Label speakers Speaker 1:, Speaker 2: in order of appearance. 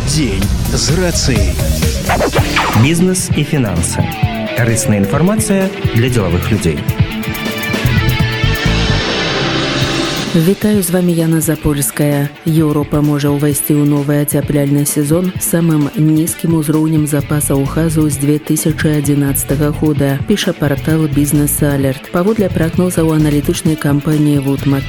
Speaker 1: День з рацией.
Speaker 2: Бизнес и финансы. Корыстная информация для деловых людей.
Speaker 3: Вітаю, з вами Яна Запольская. Еўропа можа ўвайсці ў новы ацяпляльны сезон з самым нізкім узроўнем запасаў газу з 2011 года, піша партал «Бизнес Алерт». Паводле прагнозаў аналітычнай кампаніі Wood